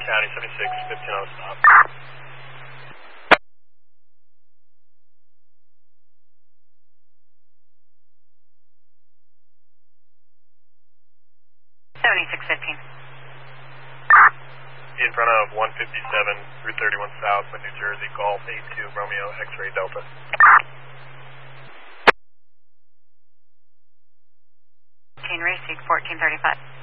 County 76, 15 on the stop. In front of 157, Route 31 South, New Jersey, Golf 82, Romeo, X-ray Delta. Racing 1435.